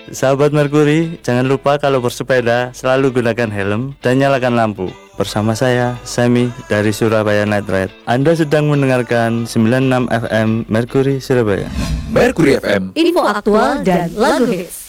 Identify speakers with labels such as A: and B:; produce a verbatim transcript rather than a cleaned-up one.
A: Sahabat Merkuri, jangan lupa kalau bersepeda selalu gunakan helm dan nyalakan lampu. Bersama saya, Semi dari Surabaya Night Ride. Anda sedang mendengarkan sembilan puluh enam F M Merkuri Surabaya.
B: Merkuri F M,
C: info aktual dan lagu hits.